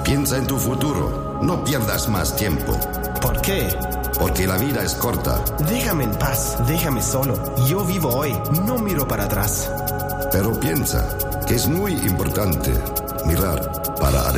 Piensa en tu futuro. No pierdas más tiempo. ¿Por qué? Porque la vida es corta. Déjame en paz, déjame solo. Yo vivo hoy, no miro para atrás. Pero piensa que es muy importante mirar para adelante.